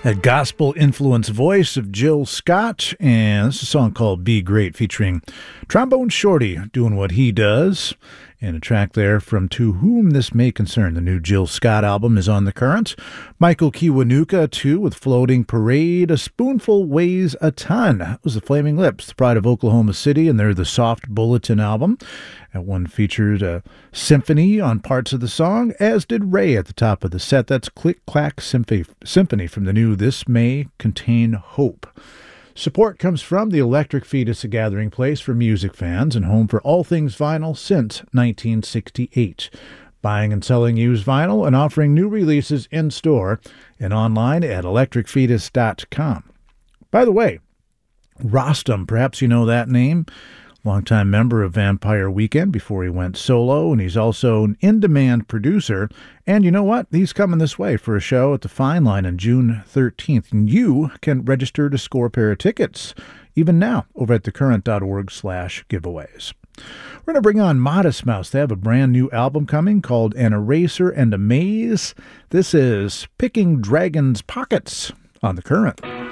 That gospel-influenced voice of Jill Scott, and this is a song called Be Great featuring Trombone Shorty doing what he does. And a track there from To Whom This May Concern. The new Jill Scott album is on the current. Michael Kiwanuka, too, with Floating Parade. A Spoonful Weighs a Ton. That was the Flaming Lips, the pride of Oklahoma City, and they're the Soft Bulletin album. That one featured a symphony on parts of the song, as did Ray at the top of the set. That's Click Clack Symphony from the new This May Contain Hope. Support comes from the Electric Fetus, a gathering place for music fans and home for all things vinyl since 1968. Buying and selling used vinyl and offering new releases in-store and online at electricfetus.com. By the way, Rostam, perhaps you know that name. Longtime member of Vampire Weekend before he went solo, and he's also an in-demand producer. And you know what? He's coming this way for a show at the Fine Line on June 13th. And you can register to score a pair of tickets, even now, over at thecurrent.org/giveaways. We're going to bring on Modest Mouse. They have a brand new album coming called An Eraser and a Maze. This is Picking Dragons' Pockets on The Current.